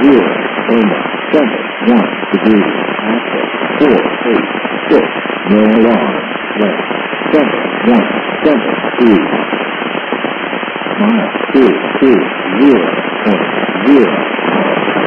0, Loma, 7, 1 degrees, access 4, 8, 6, no alarm, left, 7, 1, 7, 3, mile 2, 2, 0, point 0.